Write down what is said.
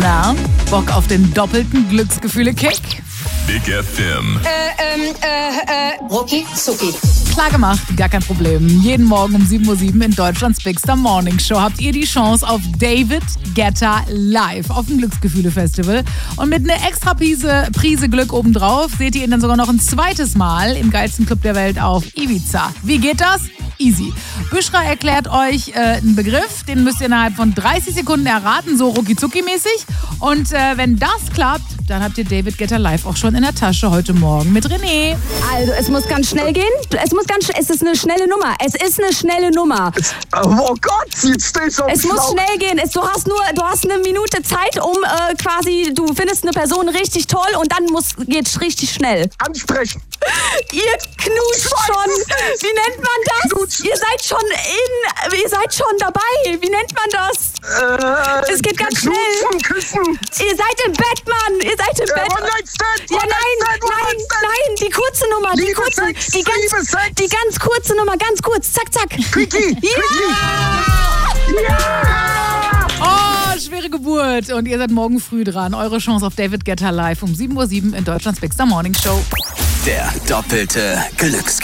Na, Bock auf den doppelten Glücksgefühle-Kick? Big FM. Rucki Zucki. Klar gemacht, gar kein Problem. Jeden Morgen um 7:07 Uhr in Deutschlands Big Star Morning Show habt ihr die Chance auf David Guetta live auf dem Glücksgefühle-Festival. Und mit einer extra Prise Glück obendrauf seht ihr ihn dann sogar noch ein zweites Mal im geilsten Club der Welt auf Ibiza. Wie geht das? Easy. Büschra erklärt euch einen Begriff, den müsst ihr innerhalb von 30 Sekunden erraten, so rucki-zucki-mäßig. Und wenn das klappt, dann habt ihr David Guetta live auch schon in der Tasche heute Morgen mit René. Also, es muss ganz schnell gehen. Es ist eine schnelle Nummer. Es ist eine schnelle Nummer. Oh Gott, jetzt stehst du auf Es muss schnell gehen. Du hast eine Minute Zeit, um du findest eine Person richtig toll und dann geht's richtig schnell. Ansprechen. Ihr knutscht schon. Wie nennt man das? Knutschen. Ihr seid schon dabei. Wie nennt man das? Es geht ganz schnell. Küssen. Ihr seid im Bett, Mann. Ihr seid im Bett. One-Night-Stand. Ja, nein, die kurze Nummer. Die ganz kurze Nummer, ganz kurz. Zack, zack. Quickie. Ja! Oh, schwere Geburt. Und ihr seid morgen früh dran. Eure Chance auf David Guetta live um 7:07 Uhr in Deutschlands Big Star Morning Show. Der doppelte Glücksgefühle.